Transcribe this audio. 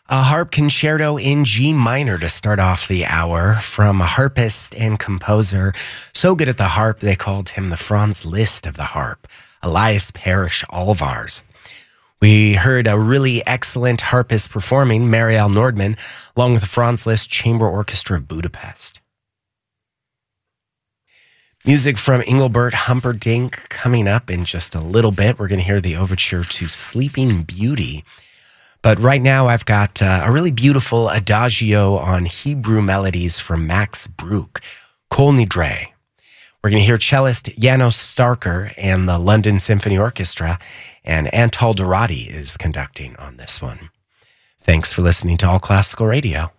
A harp concerto in G minor to start off the hour from a harpist and composer so good at the harp they called him the Franz Liszt of the harp, Elias Parrish Alvars. We heard a really excellent harpist performing, Marielle Nordman, along with the Franz Liszt Chamber Orchestra of Budapest. Music from Engelbert Humperdinck coming up in just a little bit. We're going to hear the overture to Sleeping Beauty. But right now I've got a really beautiful adagio on Hebrew melodies from Max Bruch, Kol Nidre. We're going to hear cellist Janos Starker and the London Symphony Orchestra, and Antal Dorati is conducting on this one. Thanks for listening to All Classical Radio.